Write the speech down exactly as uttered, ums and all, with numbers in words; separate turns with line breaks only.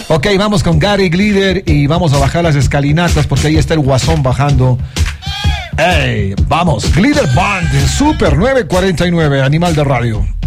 Ok, vamos con Gary Glitter y vamos a bajar las escalinatas porque ahí está el Guasón bajando. ¡Ey! Vamos, Glitter Band, Super nueve cuarenta y nueve, Animal de Radio.